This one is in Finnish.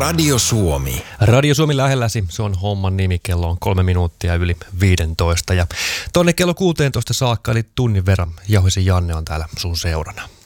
Radio Suomi. Radio Suomi lähelläsi, se on homman nimi, kello on 3 minuuttia yli 15 ja tonne kello 16 saakka, eli tunnin verran Jauhisen Janne on täällä sun seurana.